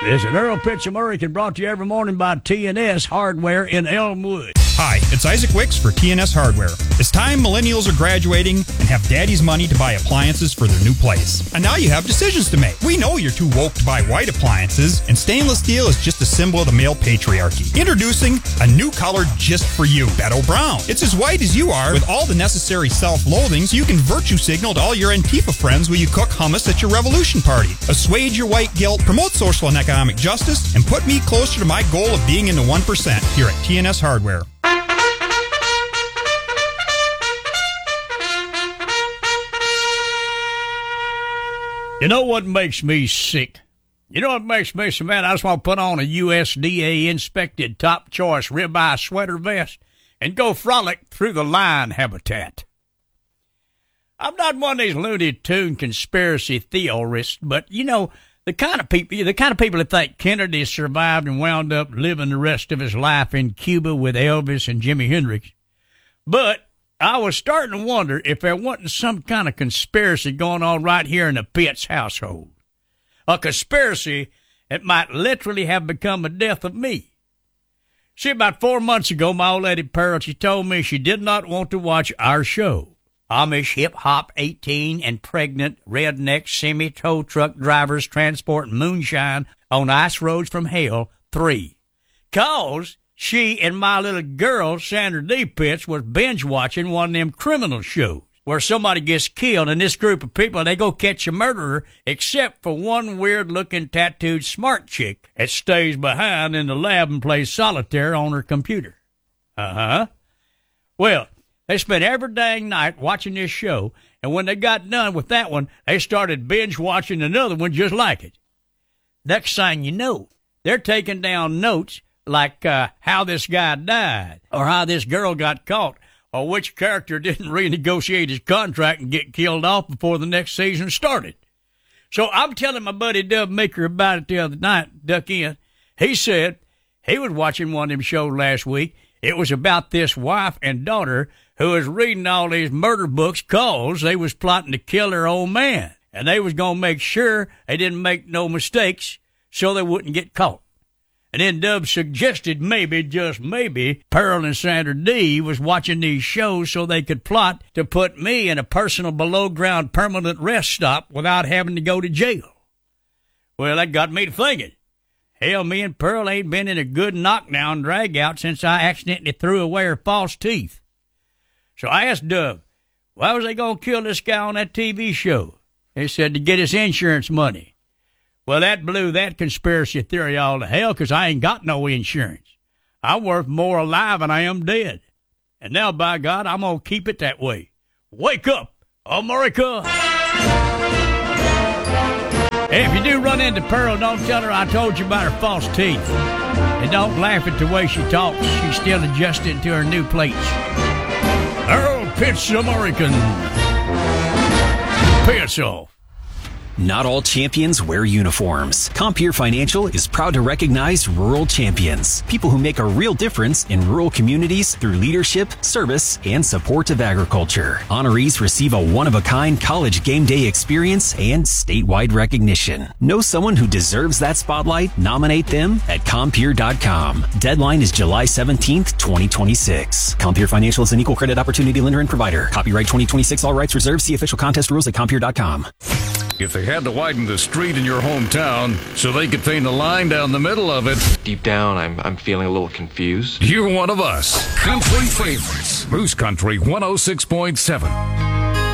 This is Earl Pitts American, brought to you every morning by TNS Hardware in Elmwood. Hi, it's Isaac Wicks for TNS Hardware. It's time millennials are graduating and have daddy's money to buy appliances for their new place. And now you have decisions to make. We know you're too woke to buy white appliances, and stainless steel is just a symbol of the male patriarchy. Introducing a new color just for you, Beto Brown. It's as white as you are, with all the necessary self-loathing, so you can virtue signal to all your Antifa friends when you cook hummus at your revolution party. Assuage your white guilt, promote social and economic justice, and put me closer to my goal of being in the 1% here at TNS Hardware. You know what makes me sick? You know what makes me so mad? I just want to put on a USDA-inspected top-choice ribeye sweater vest and go frolic through the lion habitat. I'm not one of these Looney Tune conspiracy theorists, but, you know, the kind of people that think Kennedy survived and wound up living the rest of his life in Cuba with Elvis and Jimi Hendrix. But I was starting to wonder if there wasn't some kind of conspiracy going on right here in the Pitts household. A conspiracy that might literally have become the death of me. See, about 4 months ago, my old lady Pearl, she told me she did not want to watch our show. Amish hip-hop 18 and pregnant redneck semi-tow truck drivers transporting moonshine on ice roads from hell 3. 'Cause she and my little girl, Sandra D. Pitts, was binge-watching one of them criminal shows where somebody gets killed, and this group of people, they go catch a murderer, except for one weird-looking tattooed smart chick that stays behind in the lab and plays solitaire on her computer. Well, they spent every dang night watching this show, and when they got done with that one, they started binge-watching another one just like it. Next thing you know, they're taking down notes like how this guy died, or how this girl got caught, or which character didn't renegotiate his contract and get killed off before the next season started. So I'm telling my buddy Dub Meeker about it the other night, duck in. He said he was watching one of them shows last week. It was about this wife and daughter who was reading all these murder books 'cause they was plotting to kill their old man, and they was going to make sure they didn't make no mistakes so they wouldn't get caught. And then Dub suggested maybe, just maybe, Pearl and Sandra D. was watching these shows so they could plot to put me in a personal below-ground permanent rest stop without having to go to jail. Well, that got me to thinking. Hell, me and Pearl ain't been in a good knockdown drag-out since I accidentally threw away her false teeth. So I asked Dub, why was they going to kill this guy on that TV show? They said to get his insurance money. Well, that blew that conspiracy theory all to hell, 'cause I ain't got no insurance. I'm worth more alive than I am dead. And now, by God, I'm going to keep it that way. Wake up, America! Hey, if you do run into Pearl, don't tell her I told you about her false teeth. And don't laugh at the way she talks. She's still adjusting to her new plates. Earl Pitts American. Piss off. Not all champions wear uniforms. Compeer Financial is proud to recognize rural champions, people who make a real difference in rural communities through leadership, service, and support of agriculture. Honorees receive a one-of-a-kind college game day experience and statewide recognition. Know someone who deserves that spotlight? Nominate them at Compeer.com. Deadline is July 17th, 2026. Compeer Financial is an equal credit opportunity lender and provider. Copyright 2026, all rights reserved. See official contest rules at Compeer.com. If they had to widen the street in your hometown so they could paint a line down the middle of it, deep down, I'm feeling a little confused. You're one of us. Country favorites. Moose Country 106.7.